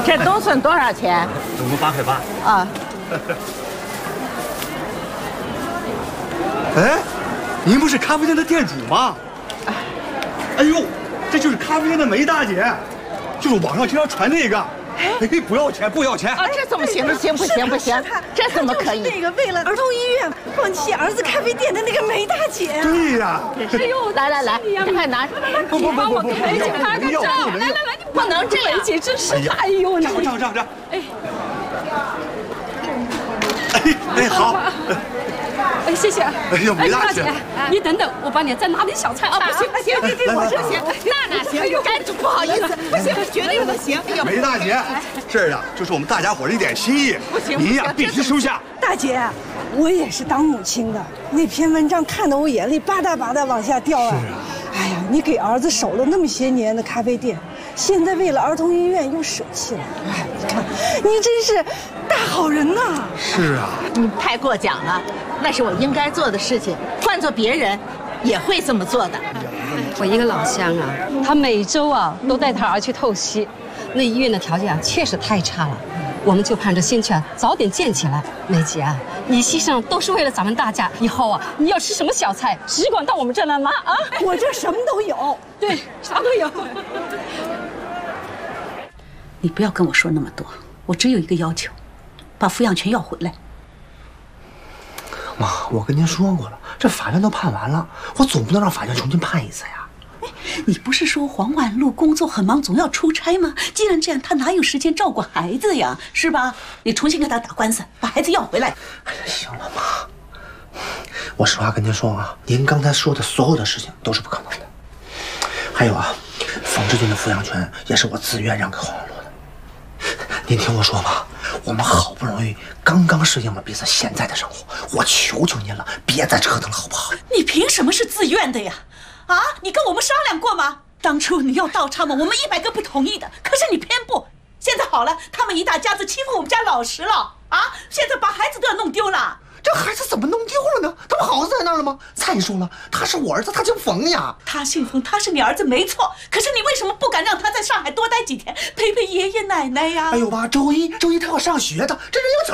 这冬笋多少钱？ 总共8块8。 啊。 哎，您不是咖啡店的店主吗？哎呦，这就是咖啡店的梅大姐，就是网上经常传那个。哎，不要钱，不要钱！ 啊，这怎么行？不行！这怎么可以？ 那个为了儿童医院放弃儿子咖啡店的那个梅大姐。 对呀。 哎呦，来，快拿！ 不， 帮我陪姐拍个照。来，你不能这样，姐真是，哎呦， 这样。哎，好。 哎，谢谢。 哎呦，梅大姐， 你等等，我帮你再拿点小菜啊！ 不行，我这行，那哪行？哎呦，该不好意思，不行，绝对不行。 梅大姐，这呀就是我们大家伙的一点心意， 不行， 您呀必须收下。 大姐，我也是当母亲的，那篇文章看得我眼泪吧嗒往下掉啊。哎呀，你给儿子守了那么些年的咖啡店，现在为了儿童医院又舍弃了。哎，你看，你真是大好人呐！ 是啊， 你太过奖了，那是我应该做的事情，换做别人也会这么做的。 我一个老乡啊，他每周啊都带他儿去透析，那医院的条件啊确实太差了，我们就盼着兴趣啊早点建起来。梅姐啊，你牺牲都是为了咱们大家，以后啊你要吃什么小菜，只管到我们这来拿啊！ 我这什么都有， 对，啥都有。 你不要跟我说那么多，我只有一个要求，把抚养权要回来。 妈，我跟您说过了，这法院都判完了，我总不能让法院重新判一次呀。 哎，你不是说黄婉露工作很忙，总要出差吗？既然这样，她哪有时间照顾孩子呀？是吧？你重新跟她打官司，把孩子要回来。 哎呀，行了，妈，我实话跟您说啊，您刚才说的所有的事情都是不可能的。还有啊，冯志军的抚养权也是我自愿让给黄婉露的。您听我说嘛，我们好不容易刚适应了彼此现在的生活，我求求您了，别再折腾了，好不好？ 你凭什么是自愿的呀？啊，你跟我们商量过吗？当初你要倒插嘛，我们100个不同意的，可是你偏不。现在好了，他们一大家子欺负我们家老石了啊！现在把孩子都要弄丢了。 这孩子怎么弄丢了呢？他不好在那儿了吗？再说了，他是我儿子，他姓冯呀。 他姓冯，他是你儿子没错。可是你为什么不敢让他在上海多待几天，陪陪爷爷奶奶呀？ 哎呦妈，周一他要上学的，这人有